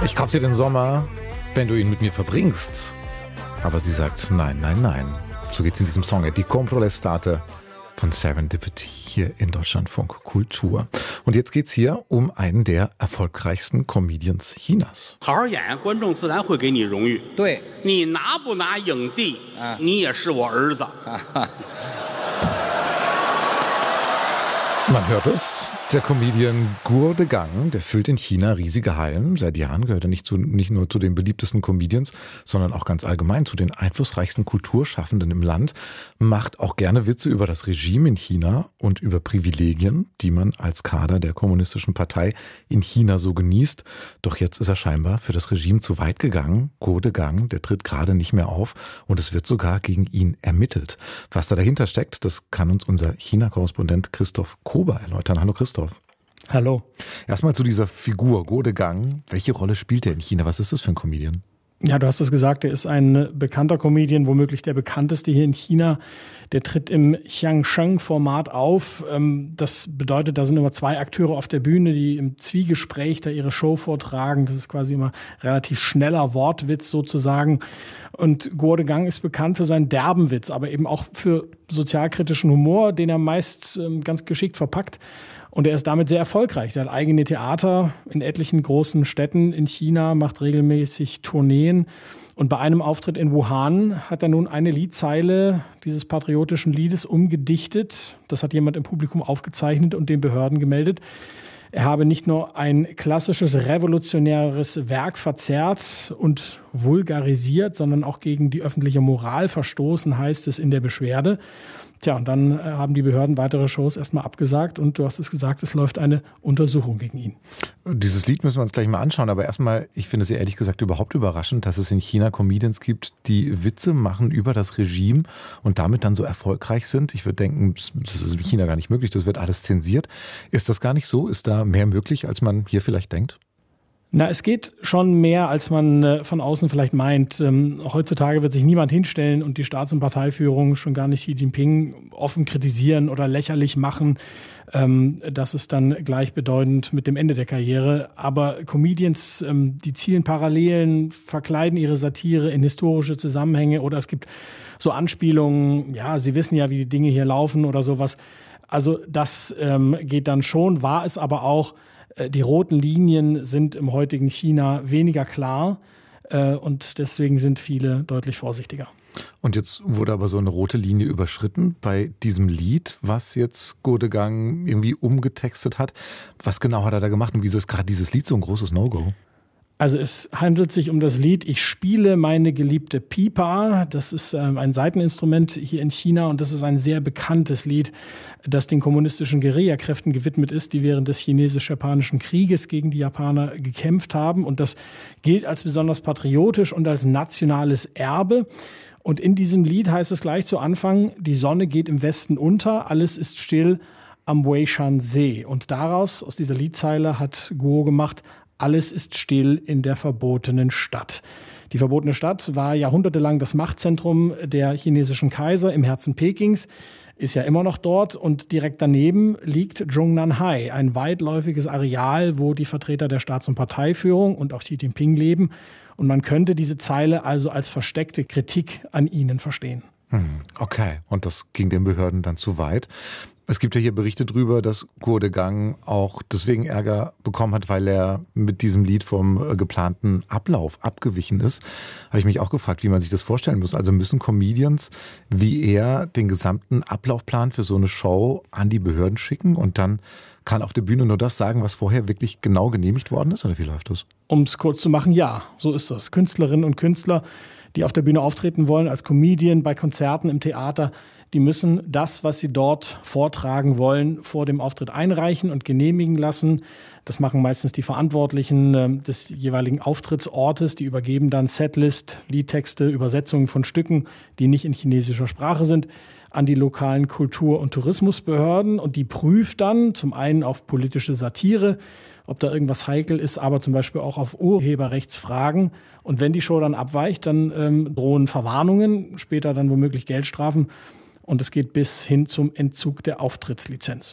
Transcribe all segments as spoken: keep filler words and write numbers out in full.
Ich kauf dir den Sommer, wenn du ihn mit mir verbringst. Aber sie sagt nein, nein, nein. So geht's in diesem Song. Die compro l'estate von Serendipity hier in Deutschlandfunk Kultur. Und jetzt geht's hier um einen der erfolgreichsten Comedians Chinas. 好好演，观众自然会给你荣誉。 对， 你拿不拿影帝， 啊你也是我儿子。 Man hört es, der Comedian Guo de Gang, der füllt in China riesige Hallen. Seit Jahren gehört er nicht, zu, nicht nur zu den beliebtesten Comedians, sondern auch ganz allgemein zu den einflussreichsten Kulturschaffenden im Land. Macht auch gerne Witze über das Regime in China und über Privilegien, die man als Kader der Kommunistischen Partei in China so genießt. Doch jetzt ist er scheinbar für das Regime zu weit gegangen. Guo de Gang, der tritt gerade nicht mehr auf und es wird sogar gegen ihn ermittelt. Was da dahinter steckt, das kann uns unser China-Korrespondent Christoph Kober erläutern. Hallo Christoph. Hallo. Erstmal zu dieser Figur, Guo de Gang. Welche Rolle spielt er in China? Was ist das für ein Comedian? Ja, du hast es gesagt, er ist ein bekannter Comedian, womöglich der bekannteste hier in China. Der tritt im Xiangsheng-Format auf. Das bedeutet, da sind immer zwei Akteure auf der Bühne, die im Zwiegespräch da ihre Show vortragen. Das ist quasi immer relativ schneller Wortwitz sozusagen. Und Guo de Gang ist bekannt für seinen derben Witz, aber eben auch für sozialkritischen Humor, den er meist ganz geschickt verpackt. Und er ist damit sehr erfolgreich. Er hat eigene Theater in etlichen großen Städten in China, macht regelmäßig Tourneen. Und bei einem Auftritt in Wuhan hat er nun eine Liedzeile dieses patriotischen Liedes umgedichtet. Das hat jemand im Publikum aufgezeichnet und den Behörden gemeldet. Er habe nicht nur ein klassisches revolutionäres Werk verzerrt und vulgarisiert, sondern auch gegen die öffentliche Moral verstoßen, heißt es in der Beschwerde. Tja, und dann haben die Behörden weitere Shows erstmal abgesagt und du hast es gesagt, es läuft eine Untersuchung gegen ihn. Dieses Lied müssen wir uns gleich mal anschauen, aber erstmal, ich finde es ja ehrlich gesagt überhaupt überraschend, dass es in China Comedians gibt, die Witze machen über das Regime und damit dann so erfolgreich sind. Ich würde denken, das ist in China gar nicht möglich, das wird alles zensiert. Ist das gar nicht so? Ist da mehr möglich, als man hier vielleicht denkt? Na, es geht schon mehr, als man äh, von außen vielleicht meint. Ähm, heutzutage wird sich niemand hinstellen und die Staats- und Parteiführung, schon gar nicht Xi Jinping, offen kritisieren oder lächerlich machen. Ähm, das ist dann gleichbedeutend mit dem Ende der Karriere. Aber Comedians, ähm, die zielen Parallelen, verkleiden ihre Satire in historische Zusammenhänge oder es gibt so Anspielungen, ja, sie wissen ja, wie die Dinge hier laufen oder sowas. Also das ähm, geht dann schon, war es aber auch. Die roten Linien sind im heutigen China weniger klar äh, und deswegen sind viele deutlich vorsichtiger. Und jetzt wurde aber so eine rote Linie überschritten bei diesem Lied, was jetzt Guo de Gang irgendwie umgetextet hat. Was genau hat er da gemacht und wieso ist gerade dieses Lied so ein großes No-Go? Also es handelt sich um das Lied Ich spiele meine geliebte Pipa. Das ist ähm, ein Saiteninstrument hier in China und das ist ein sehr bekanntes Lied, das den kommunistischen Guerillakräften gewidmet ist, die während des chinesisch-japanischen Krieges gegen die Japaner gekämpft haben. Und das gilt als besonders patriotisch und als nationales Erbe. Und in diesem Lied heißt es gleich zu Anfang, die Sonne geht im Westen unter, alles ist still am Weishan-See. Und daraus, aus dieser Liedzeile, hat Guo gemacht, alles ist still in der verbotenen Stadt. Die verbotene Stadt war jahrhundertelang das Machtzentrum der chinesischen Kaiser im Herzen Pekings, ist ja immer noch dort und direkt daneben liegt Zhongnanhai, ein weitläufiges Areal, wo die Vertreter der Staats- und Parteiführung und auch Xi Jinping leben. Und man könnte diese Zeile also als versteckte Kritik an ihnen verstehen. Okay, und das ging den Behörden dann zu weit. Es gibt ja hier Berichte drüber, dass Guo de Gang auch deswegen Ärger bekommen hat, weil er mit diesem Lied vom geplanten Ablauf abgewichen ist. Habe ich mich auch gefragt, wie man sich das vorstellen muss. Also müssen Comedians wie er den gesamten Ablaufplan für so eine Show an die Behörden schicken und dann kann auf der Bühne nur das sagen, was vorher wirklich genau genehmigt worden ist? Oder wie läuft das? Um es kurz zu machen, ja, so ist das. Künstlerinnen und Künstler, die auf der Bühne auftreten wollen, als Comedian, bei Konzerten, im Theater, die müssen das, was sie dort vortragen wollen, vor dem Auftritt einreichen und genehmigen lassen. Das machen meistens die Verantwortlichen äh, des jeweiligen Auftrittsortes. Die übergeben dann Setlist, Liedtexte, Übersetzungen von Stücken, die nicht in chinesischer Sprache sind, an die lokalen Kultur- und Tourismusbehörden. Und die prüft dann zum einen auf politische Satire, ob da irgendwas heikel ist, aber zum Beispiel auch auf Urheberrechtsfragen. Und wenn die Show dann abweicht, dann ähm, drohen Verwarnungen, später dann womöglich Geldstrafen. Und es geht bis hin zum Entzug der Auftrittslizenz.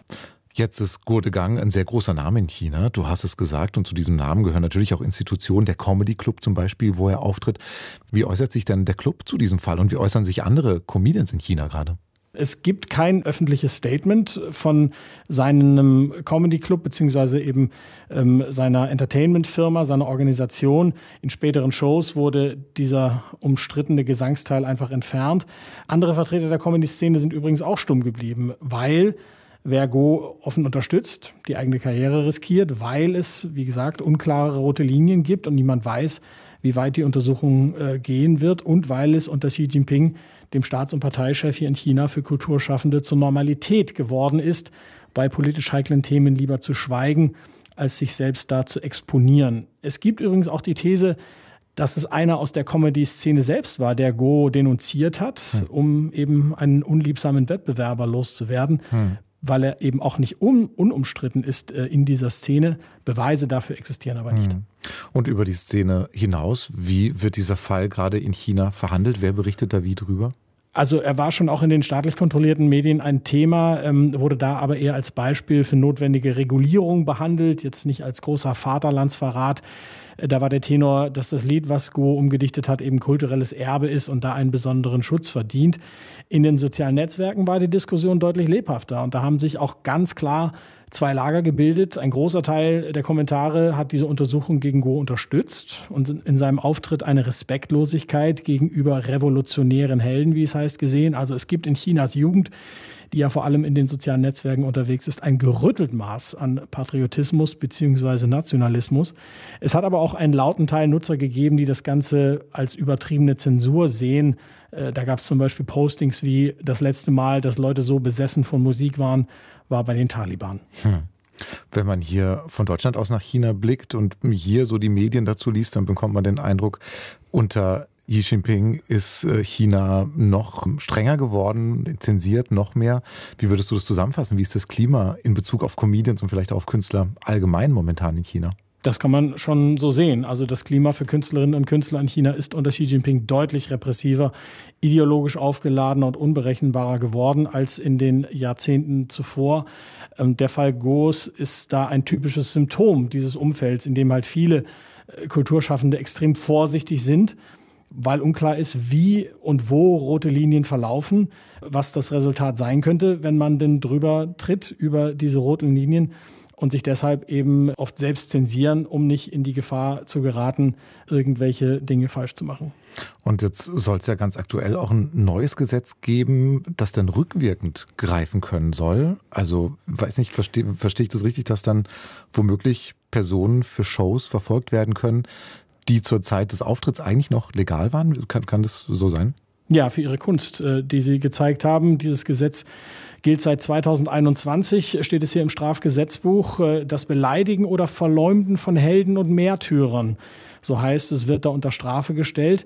Jetzt ist Guo Degang ein sehr großer Name in China. Du hast es gesagt. Und zu diesem Namen gehören natürlich auch Institutionen, der Comedy Club zum Beispiel, wo er auftritt. Wie äußert sich denn der Club zu diesem Fall und wie äußern sich andere Comedians in China gerade? Es gibt kein öffentliches Statement von seinem Comedy Club beziehungsweise eben ähm, seiner Entertainment-Firma, seiner Organisation. In späteren Shows wurde dieser umstrittene Gesangsteil einfach entfernt. Andere Vertreter der Comedy-Szene sind übrigens auch stumm geblieben, weil wer Guo offen unterstützt, die eigene Karriere riskiert, weil es, wie gesagt, unklare rote Linien gibt und niemand weiß, wie weit die Untersuchung äh, gehen wird und weil es unter Xi Jinping, dem Staats- und Parteichef hier in China, für Kulturschaffende zur Normalität geworden ist, bei politisch heiklen Themen lieber zu schweigen, als sich selbst da zu exponieren. Es gibt übrigens auch die These, dass es einer aus der Comedy-Szene selbst war, der Guo denunziert hat, hm. um eben einen unliebsamen Wettbewerber loszuwerden. Hm. Weil er eben auch nicht un- unumstritten ist äh, in dieser Szene. Beweise dafür existieren aber nicht. Und über die Szene hinaus, wie wird dieser Fall gerade in China verhandelt? Wer berichtet da wie drüber? Also er war schon auch in den staatlich kontrollierten Medien ein Thema, ähm, wurde da aber eher als Beispiel für notwendige Regulierung behandelt, jetzt nicht als großer Vaterlandsverrat. Da war der Tenor, dass das Lied, was Guo umgedichtet hat, eben kulturelles Erbe ist und da einen besonderen Schutz verdient. In den sozialen Netzwerken war die Diskussion deutlich lebhafter und da haben sich auch ganz klar zwei Lager gebildet. Ein großer Teil der Kommentare hat diese Untersuchung gegen Guo unterstützt und in seinem Auftritt eine Respektlosigkeit gegenüber revolutionären Helden, wie es heißt, gesehen. Also es gibt in Chinas Jugend, die ja vor allem in den sozialen Netzwerken unterwegs ist, ein gerüttelt Maß an Patriotismus bzw. Nationalismus. Es hat aber auch einen lauten Teil Nutzer gegeben, die das Ganze als übertriebene Zensur sehen. Da gab es zum Beispiel Postings wie: Das letzte Mal, dass Leute so besessen von Musik waren, war bei den Taliban. Hm. Wenn man hier von Deutschland aus nach China blickt und hier so die Medien dazu liest, dann bekommt man den Eindruck, unter Xi Jinping ist China noch strenger geworden, zensiert noch mehr. Wie würdest du das zusammenfassen? Wie ist das Klima in Bezug auf Comedians und vielleicht auch auf Künstler allgemein momentan in China? Das kann man schon so sehen. Also das Klima für Künstlerinnen und Künstler in China ist unter Xi Jinping deutlich repressiver, ideologisch aufgeladener und unberechenbarer geworden als in den Jahrzehnten zuvor. Der Fall Guos ist da ein typisches Symptom dieses Umfelds, in dem halt viele Kulturschaffende extrem vorsichtig sind, weil unklar ist, wie und wo rote Linien verlaufen, was das Resultat sein könnte, wenn man denn drüber tritt über diese roten Linien und sich deshalb eben oft selbst zensieren, um nicht in die Gefahr zu geraten, irgendwelche Dinge falsch zu machen. Und jetzt soll es ja ganz aktuell auch ein neues Gesetz geben, das dann rückwirkend greifen können soll. Also, weiß nicht, verstehe versteh ich das richtig, dass dann womöglich Personen für Shows verfolgt werden können, die zur Zeit des Auftritts eigentlich noch legal waren? Kann, kann das so sein? Ja, für ihre Kunst, die sie gezeigt haben. Dieses Gesetz gilt seit zweitausendeinundzwanzig, steht es hier im Strafgesetzbuch, das Beleidigen oder Verleumden von Helden und Märtyrern. So heißt es, wird da unter Strafe gestellt.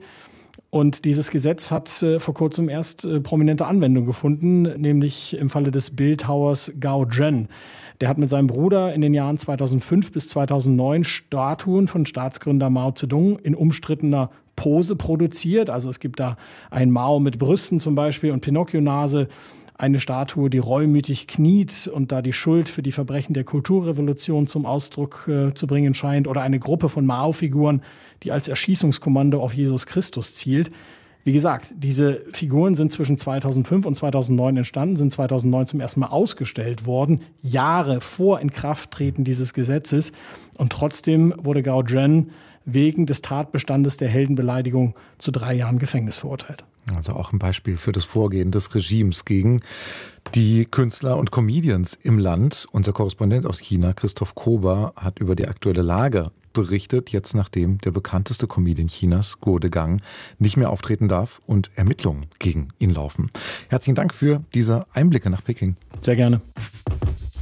Und dieses Gesetz hat äh, vor kurzem erst äh, prominente Anwendung gefunden, nämlich im Falle des Bildhauers Gao Zhen. Der hat mit seinem Bruder in den Jahren zweitausendfünf bis zweitausendneun Statuen von Staatsgründer Mao Zedong in umstrittener Pose produziert. Also es gibt da ein Mao mit Brüsten zum Beispiel und Pinocchio-Nase, eine Statue, die reumütig kniet und da die Schuld für die Verbrechen der Kulturrevolution zum Ausdruck äh, zu bringen scheint, oder eine Gruppe von Mao-Figuren, die als Erschießungskommando auf Jesus Christus zielt. Wie gesagt, diese Figuren sind zwischen zweitausendfünf und zweitausendneun entstanden, sind zweitausendneun zum ersten Mal ausgestellt worden, Jahre vor Inkrafttreten dieses Gesetzes. Und trotzdem wurde Gao Zhen wegen des Tatbestandes der Heldenbeleidigung zu drei Jahren Gefängnis verurteilt. Also auch ein Beispiel für das Vorgehen des Regimes gegen die Künstler und Comedians im Land. Unser Korrespondent aus China, Christoph Kober, hat über die aktuelle Lage berichtet, jetzt nachdem der bekannteste Comedian Chinas, Guo Degang, nicht mehr auftreten darf und Ermittlungen gegen ihn laufen. Herzlichen Dank für diese Einblicke nach Peking. Sehr gerne.